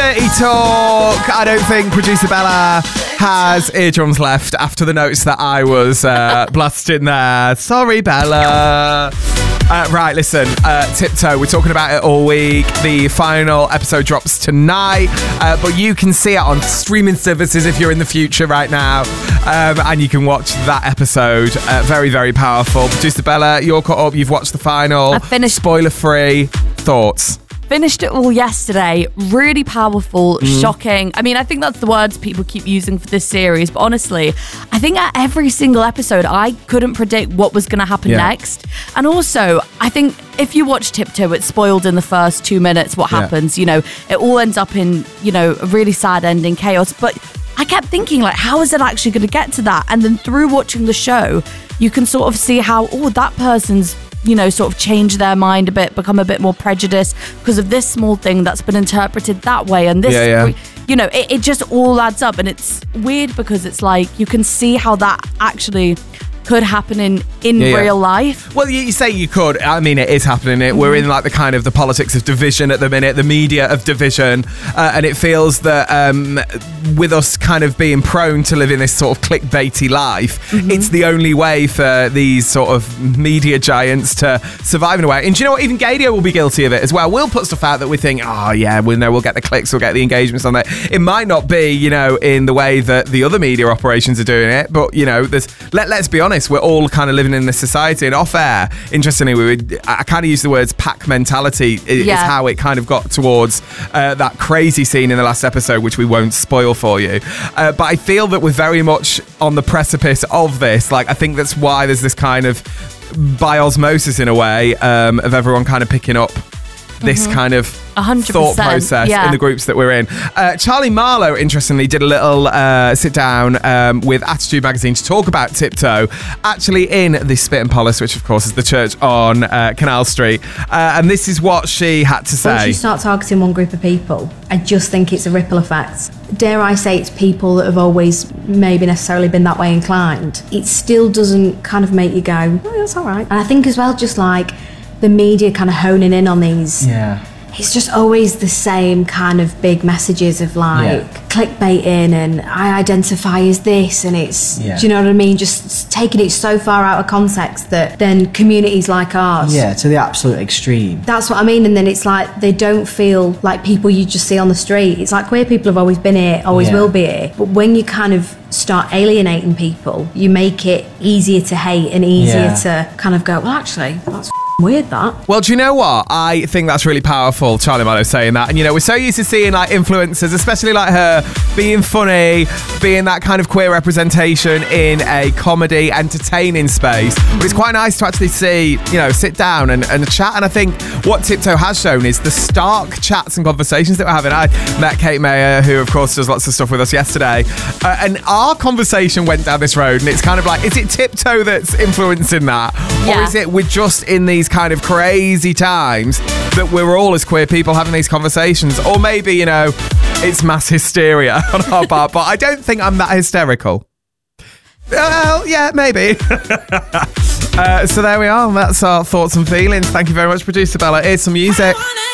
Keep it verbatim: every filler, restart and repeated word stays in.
Dirty Talk. I don't think producer Bella has eardrums left after the notes that I was uh, blasting there. Sorry, Bella. Uh, right, listen, uh, Tiptoe, we're talking about it all week. The final episode drops tonight, uh, but you can see it on streaming services if you're in the future right now, um, and you can watch that episode. Uh, very, very powerful. Producer Bella, you're caught up. You've watched the final. I finished. Spoiler-free. Thoughts? Finished it all yesterday. Really powerful, Mm. shocking. I mean, I think that's the words people keep using for this series, but honestly, I think at every single episode, I couldn't predict what was going to happen Yeah. next. And also, I think if you watch Tiptoe, it's spoiled in the first two minutes what Yeah. happens. You know, it all ends up in, you know, a really sad ending, chaos. But I kept thinking, like, how is it actually going to get to that? And then through watching the show, you can sort of see how, oh, that person's, you know, sort of change their mind a bit, become a bit more prejudiced because of this small thing that's been interpreted that way. And this, Yeah, yeah. you know, it, it just all adds up. And it's weird because it's like you can see how that actually could happen in, in Yeah, yeah. real life. Well, you, you say you could. I mean, it is happening. It. We're in like the kind of the politics of division at the minute, the media of division, uh, and it feels that um, with us kind of being prone to living this sort of clickbaity life, Mm-hmm. it's the only way for these sort of media giants to survive in a way. And do you know what? Even Gadio will be guilty of it as well. We'll put stuff out that we think, oh yeah, we know we'll get the clicks, we'll get the engagements on it. It might not be, you know, in the way that the other media operations are doing it, but you know, there's let let's be honest. We're all kind of living in this society, and off air, interestingly, we would, I kind of use the words pack mentality is Yeah. how it kind of got towards uh, that crazy scene in the last episode, which we won't spoil for you. Uh, but I feel that we're very much on the precipice of this. Like, I think that's why there's this kind of by osmosis in a way um, of everyone kind of picking up this Mm-hmm. kind of A hundred thought percent, process yeah. in the groups that we're in. Uh, Charlie Marlowe, interestingly, did a little uh, sit down um, with Attitude Magazine to talk about Tiptoe, actually in the Spit and Polish, which of course is the church on uh, Canal Street. Uh, and this is what she had to Once say. you start targeting one group of people, I just think it's a ripple effect. Dare I say it's people that have always maybe necessarily been that way inclined. It still doesn't kind of make you go, oh, that's all right. And I think as well, just like the media kind of honing in on these. Yeah. It's just always the same kind of big messages of like Yeah. clickbaiting and I identify as this, and it's, Yeah. do you know what I mean? Just taking it so far out of context that then communities like ours. Yeah, to the absolute extreme. That's what I mean. And then it's like they don't feel like people you just see on the street. It's like queer people have always been here, always Yeah. will be here. But when you kind of start alienating people, you make it easier to hate and easier Yeah. to kind of go, well, actually, that's weird, that. Well, do you know what? I think that's really powerful, Charlie Marlowe saying that. And, you know, we're so used to seeing, like, influencers, especially like her, being funny, being that kind of queer representation in a comedy, entertaining space. But it's quite nice to actually see, you know, sit down and, and chat. And I think what Tiptoe has shown is the stark chats and conversations that we're having. I met Kate Mayer, who, of course, does lots of stuff with us yesterday. Uh, and our conversation went down this road. And it's kind of like, is it Tiptoe that's influencing that? Or Yeah. is it we're just in these kind of crazy times that we're all as queer people having these conversations? Or maybe, you know, it's mass hysteria on our part, but I don't think I'm that hysterical. Well, yeah, maybe. uh, so there we are. That's our thoughts and feelings. Thank you very much, producer Bella. Here's some music.